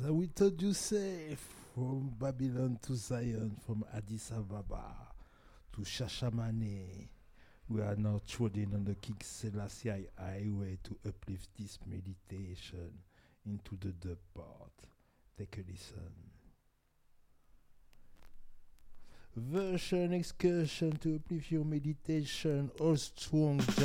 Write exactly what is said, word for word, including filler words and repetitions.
we told you say from Babylon to Zion, from Addis Ababa to Shashamane. We are now trotting on the King Selassie highway to uplift this meditation into the dub part. Take a listen. Version excursion to uplift your meditation, all strong.